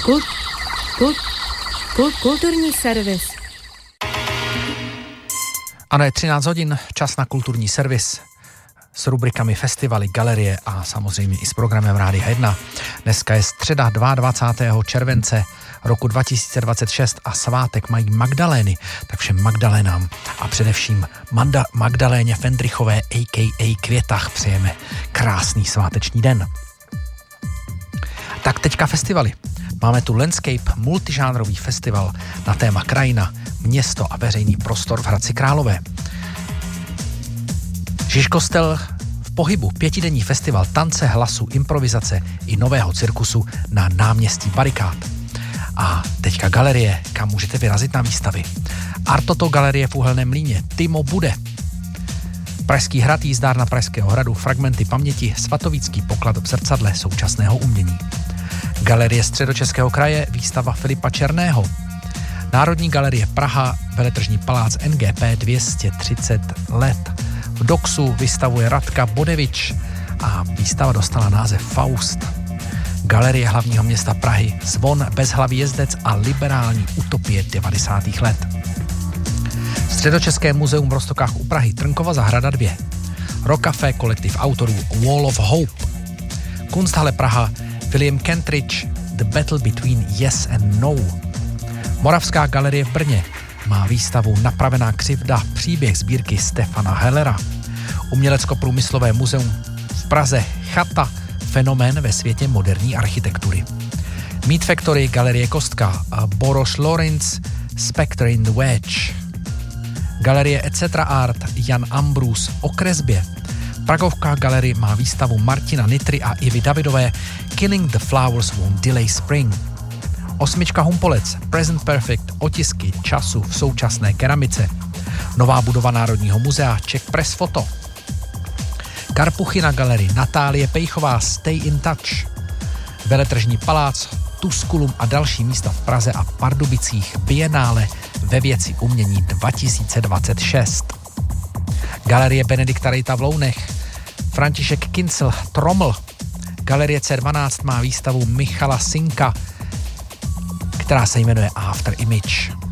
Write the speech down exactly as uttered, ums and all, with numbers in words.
Kult, kult, kult, kulturní servis. Ano, je třináct hodin, čas na kulturní servis s rubrikami festivaly, galerie a samozřejmě i s programem Rádia jedna. Dneska je středa dvacátého druhého července roku dva tisíce dvacet šest a svátek mají Magdalény, tak všem Magdalénám a především Manda Magdaléně Fendrichové a ká a Květách přejeme krásný sváteční den. Tak teďka festivaly. Máme tu Landscape, multižánrový festival na téma krajina, město a veřejný prostor v Hradci Králové. Žižkostel v pohybu, pětidenní festival tance, hlasu, improvizace i nového cirkusu na náměstí Barikád. A teďka galerie, kam můžete vyrazit na výstavy. Artoto galerie v Uhelném Mlýně, Timo bude. Pražský hrad, jízdárna Pražského hradu, fragmenty paměti, svatovícký poklad v zrcadle současného umění. Galerie Středočeského kraje, výstava Filipa Černého. Národní galerie Praha, veletržní palác N G P dvě stě třicet let. V Doxu vystavuje Radka Bodevič a výstava dostala název Faust. Galerie hlavního města Prahy, Zvon, Bezhlavý jezdec a liberální utopie devadesátých let. Středočeské muzeum v Roztokách u Prahy, Trnkova zahrada dva. Rocafe, kolektiv autorů Wall of Hope. Kunsthalle Praha, William Kentridge, The Battle Between Yes and No. Moravská galerie v Brně má výstavu Napravená křivda, příběh sbírky Stefana Hellera. Umělecko-průmyslové muzeum v Praze Chata, fenomén ve světě moderní architektury. Meat Factory, galerie Kostka, Boros Lorenz, Spectre in the Wedge. Galerie et cetera Art, Jan Ambrus o kresbě. Pragovka galerie má výstavu Martina Nitry a Ivy Davidové Killing the Flowers Won't Delay Spring. Osmička Humpolec, Present Perfect, otisky času v současné keramice. Nová budova Národního muzea, Czech Press Photo. Karpuchyna galerie, Natálie Pejchová, Stay in Touch. Veletržní palác, Tusculum a další místa v Praze a Pardubicích, Bienále ve věci umění dva tisíce dvacet šest. Galerie Benedikta Rejta v Lounech, František Kincel, Troml. Galerie C dvanáct má výstavu Michala Sinka, která se jmenuje After Image.